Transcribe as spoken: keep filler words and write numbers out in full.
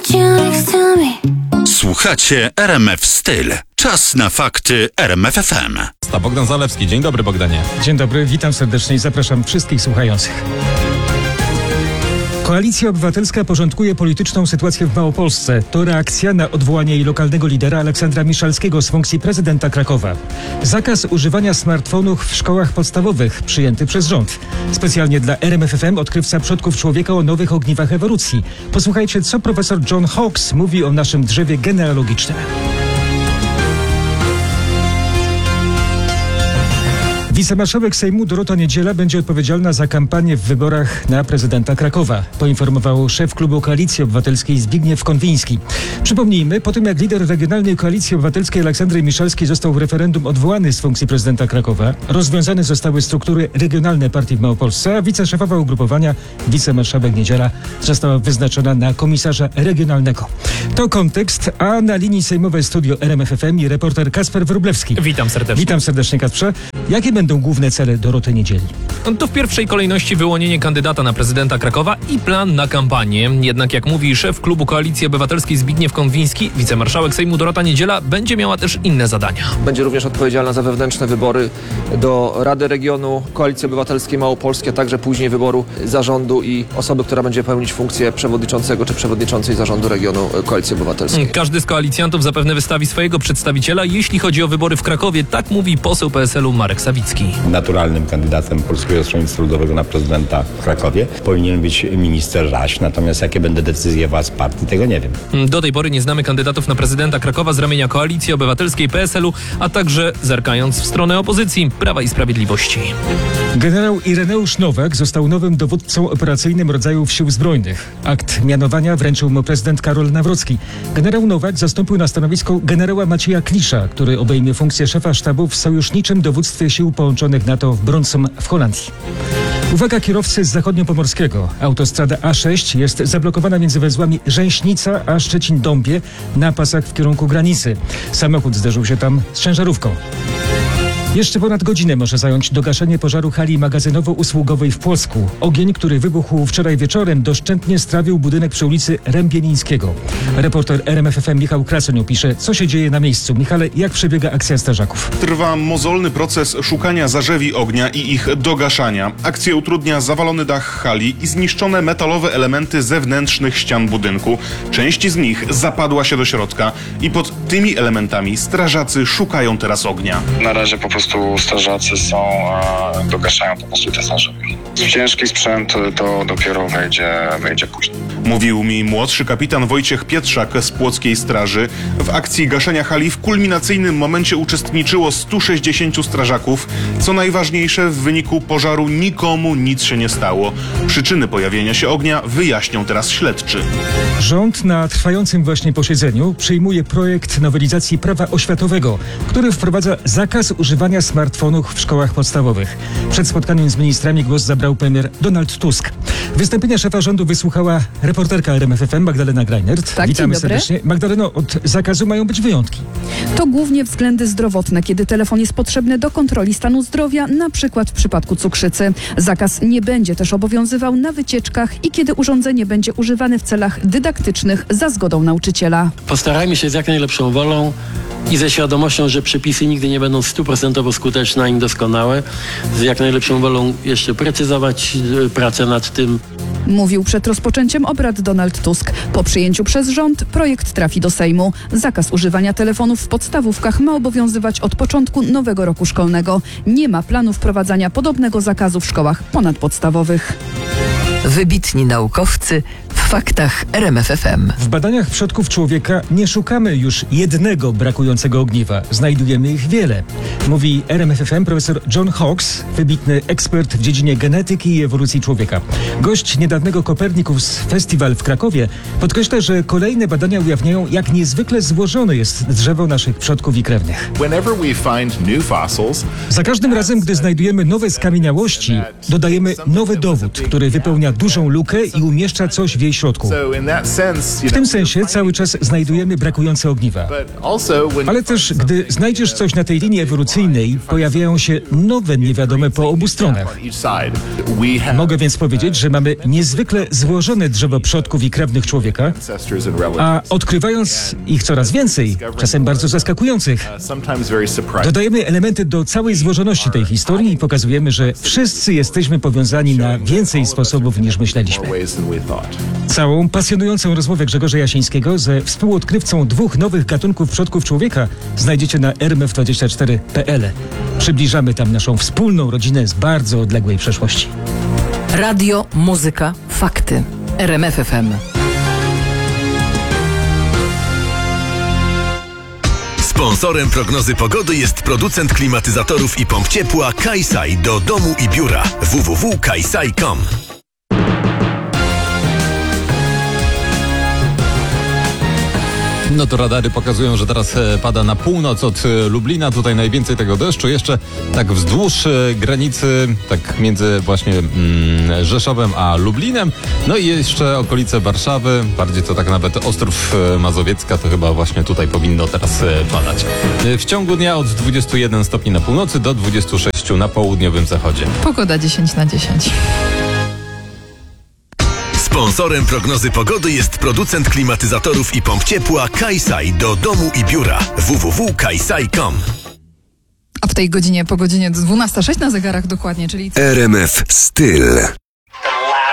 want you next to me. Słuchacie R M F Styl. Czas na fakty R M F F M. Bogdan Zalewski. Dzień dobry, Bogdanie. Dzień dobry, witam serdecznie i zapraszam wszystkich słuchających. Koalicja Obywatelska porządkuje polityczną sytuację w Małopolsce. To reakcja na odwołanie jej lokalnego lidera Aleksandra Miszalskiego z funkcji prezydenta Krakowa. Zakaz używania smartfonów w szkołach podstawowych przyjęty przez rząd. Specjalnie dla R M F F M odkrywca przodków człowieka o nowych ogniwach ewolucji. Posłuchajcie, co profesor John Hawkes mówi o naszym drzewie genealogicznym. Wicemarszałek Sejmu Dorota Niedziela będzie odpowiedzialna za kampanię w wyborach na prezydenta Krakowa, poinformował szef klubu Koalicji Obywatelskiej Zbigniew Konwiński. Przypomnijmy, po tym jak lider regionalnej Koalicji Obywatelskiej Aleksander Miszalski został w referendum odwołany z funkcji prezydenta Krakowa, rozwiązane zostały struktury regionalne partii w Małopolsce, a wiceszefowa ugrupowania wicemarszałek Niedziela została wyznaczona na komisarza regionalnego. To kontekst, a na linii sejmowej studio R M F F M i reporter Kasper Wróblewski. Witam serdecznie. Witam serdecznie, Kasprze. Jakie będą główne cele Doroty Niedzieli? To w pierwszej kolejności wyłonienie kandydata na prezydenta Krakowa i plan na kampanię. Jednak jak mówi szef klubu Koalicji Obywatelskiej Zbigniew Konwiński, wicemarszałek Sejmu Dorota Niedziela będzie miała też inne zadania. Będzie również odpowiedzialna za wewnętrzne wybory do Rady Regionu Koalicji Obywatelskiej Małopolskiej, a także później wyboru zarządu i osoby, która będzie pełnić funkcję przewodniczącego czy przewodniczącej zarządu regionu Koalicji Obywatelskiej. Każdy z koalicjantów zapewne wystawi swojego przedstawiciela, jeśli chodzi o wybory w Krakowie. Tak mówi poseł P S L u Marek Sawicki. Naturalnym kandydatem Polskiego Stronnictwa Ludowego na prezydenta w Krakowie powinien być minister Raś. Natomiast jakie będą decyzje władz partii, tego nie wiem. Do tej pory nie znamy kandydatów na prezydenta Krakowa z ramienia Koalicji Obywatelskiej, P S L u, a także zerkając w stronę opozycji, Prawa i Sprawiedliwości. Generał Ireneusz Nowak został nowym dowódcą operacyjnym rodzajów Sił Zbrojnych. Akt mianowania wręczył mu prezydent Karol Nawrocki. Generał Nowak zastąpił na stanowisko generała Macieja Klisza, który obejmie funkcję szefa sztabu w sojuszniczym dowództwie sił połączonych NATO w Bronsum w Holandii. Uwaga kierowcy z zachodniopomorskiego. Autostrada A sześć jest zablokowana między węzłami Rzęśnica a Szczecin-Dąbie na pasach w kierunku granicy. Samochód zderzył się tam z ciężarówką. Jeszcze ponad godzinę może zająć dogaszenie pożaru hali magazynowo-usługowej w Płocku. Ogień, który wybuchł wczoraj wieczorem, doszczętnie strawił budynek przy ulicy Rębienińskiego. Reporter R M F F M Michał Krasoń opisze, co się dzieje na miejscu. Michale, jak przebiega akcja strażaków? Trwa mozolny proces szukania zarzewi ognia i ich dogaszania. Akcję utrudnia zawalony dach hali i zniszczone metalowe elementy zewnętrznych ścian budynku. Część z nich zapadła się do środka i pod tymi elementami strażacy szukają teraz ognia. Na razie po prostu strażacy są, e, dogaszają po prostu te zarzewy. Ciężki sprzęt to dopiero wejdzie, wejdzie później. Mówił mi młodszy kapitan Wojciech Pietrzak z Płockiej Straży. W akcji gaszenia hali w kulminacyjnym momencie uczestniczyło stu sześćdziesięciu strażaków. Co najważniejsze, w wyniku pożaru nikomu nic się nie stało. Przyczyny pojawienia się ognia wyjaśnią teraz śledczy. Rząd na trwającym właśnie posiedzeniu przyjmuje projekt nowelizacji prawa oświatowego, który wprowadza zakaz używania smartfonów w szkołach podstawowych. Przed spotkaniem z ministrami głos zabrał premier Donald Tusk. Wystąpienia szefa rządu wysłuchała reporterka R M F F M Magdalena Greinert. Tak, Witamy dzień dobry. serdecznie. Magdaleno, od zakazu mają być wyjątki. To głównie względy zdrowotne, kiedy telefon jest potrzebny do kontroli stanu zdrowia, na przykład w przypadku cukrzycy. Zakaz nie będzie też obowiązywał na wycieczkach i kiedy urządzenie będzie używane w celach dydaktycznych za zgodą nauczyciela. Postarajmy się z jak najlepszą wolą i ze świadomością, że przepisy nigdy nie będą stuprocentowo skuteczne ani doskonałe. Z jak najlepszą wolą jeszcze precyzować pracę nad tym. Mówił przed rozpoczęciem obrad Donald Tusk. Po przyjęciu przez rząd projekt trafi do Sejmu. Zakaz używania telefonów w podstawówkach ma obowiązywać od początku nowego roku szkolnego. Nie ma planu wprowadzania podobnego zakazu w szkołach ponadpodstawowych. Wybitni naukowcy w faktach R M F F M. W badaniach przodków człowieka nie szukamy już jednego brakującego ogniwa. Znajdujemy ich wiele. Mówi R M F F M profesor John Hawkes, wybitny ekspert w dziedzinie genetyki i ewolucji człowieka. Gość niedawnego Copernicus Festival w Krakowie podkreśla, że kolejne badania ujawniają, jak niezwykle złożone jest drzewo naszych przodków i krewnych. Za każdym razem, gdy znajdujemy nowe skamieniałości, dodajemy nowy dowód, który wypełnia dużą lukę i umieszcza coś w jej środku. środku. W tym sensie cały czas znajdujemy brakujące ogniwa. Ale też, gdy znajdziesz coś na tej linii ewolucyjnej, pojawiają się nowe niewiadome po obu stronach. Mogę więc powiedzieć, że mamy niezwykle złożone drzewo przodków i krewnych człowieka, a odkrywając ich coraz więcej, czasem bardzo zaskakujących, dodajemy elementy do całej złożoności tej historii i pokazujemy, że wszyscy jesteśmy powiązani na więcej sposobów niż myśleliśmy. Całą pasjonującą rozmowę Grzegorza Jasińskiego ze współodkrywcą dwóch nowych gatunków przodków człowieka znajdziecie na r m f dwadzieścia cztery kropka p l. Przybliżamy tam naszą wspólną rodzinę z bardzo odległej przeszłości. Radio, muzyka, fakty. R M F F M. Sponsorem prognozy pogody jest producent klimatyzatorów i pomp ciepła Kaisai do domu i biura. w w w kropka kaisai kropka com. No to radary pokazują, że teraz e, pada na północ od e, Lublina. Tutaj najwięcej tego deszczu. Jeszcze tak wzdłuż e, granicy, tak między właśnie mm, Rzeszowem a Lublinem. No i jeszcze okolice Warszawy. Bardziej to tak nawet Ostrów e, Mazowiecka. To chyba właśnie tutaj powinno teraz e, padać. E, w ciągu dnia od dwudziestu jeden stopni na północy do dwudziestu sześciu na południowym zachodzie. Pogoda dziesięć na dziesięć. Sponsorem prognozy pogody jest producent klimatyzatorów i pomp ciepła Kaisai do domu i biura. w w w kropka kaisai kropka com. A w tej godzinie, po godzinie dwunasta sześć na zegarach dokładnie, czyli... R M F Styl.